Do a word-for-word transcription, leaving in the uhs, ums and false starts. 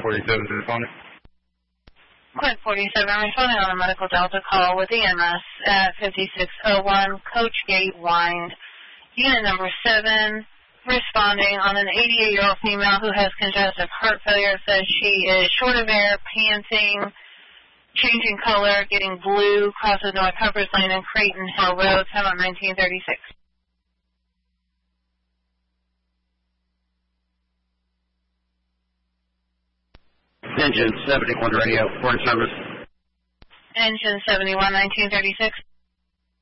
forty-seven, responding. Quick forty-seven, responding on a medical Delta call with E M S at fifty-six oh one, Coach Gate Wind. Unit number seven, responding on an eighty-eight-year-old female who has congestive heart failure, says she is short of air, panting, changing color, getting blue, crosses North Hubbard's Lane and Creighton Hill Road, time on nineteen thirty-six. Engine seventy-one radio, port service. Engine seventy-one, nineteen thirty-six.